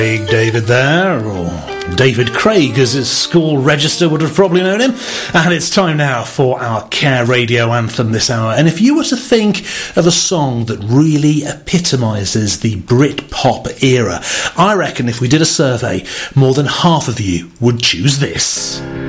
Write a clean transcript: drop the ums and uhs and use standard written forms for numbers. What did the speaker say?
Big David there, or David Craig as his school register would have probably known him. And it's time now for our Care Radio Anthem this hour. And if you were to think of a song that really epitomises the Britpop era, I reckon if we did a survey, more than half of you would choose this.